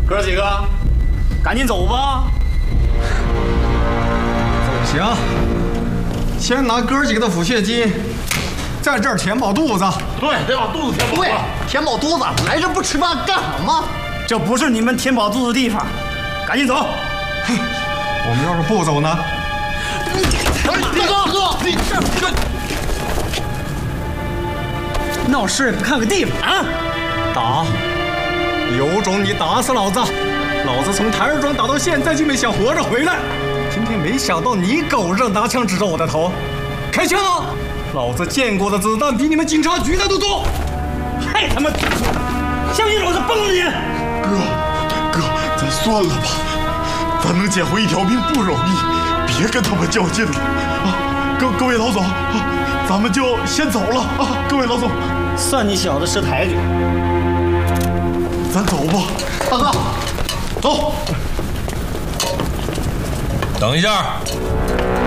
哥几个，赶紧走吧。 行，先拿哥几个的抚恤金，在这儿填饱肚子。 对，得把肚子填饱。 对，填饱肚子，来这不吃饭干什么？ 这不是你们填饱肚子的地方，赶紧走。 哼，我们要是不走呢？ 大哥，你这闹事不看个地方啊！ 打，有种你打死老子！老子从台儿庄打到现在就没想活着回来，今天没想到你狗日拿枪指着我的头，开枪啊！老子见过的子弹比你们警察局的都多！ 还他妈，相信老子崩了你！ 哥，咱算了吧，咱能捡回一条命不容易，别跟他们较劲了啊！各位老总啊，咱们就先走了啊！各位老总， 算你小子识抬举。 咱走吧， 大哥，走。 等一下。